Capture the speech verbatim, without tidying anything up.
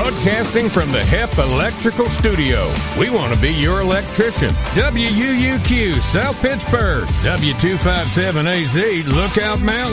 Broadcasting from the H E P Electrical Studio. We want to be your electrician. W U U Q, South Pittsburgh. W two five seven A Z, Lookout Mountain.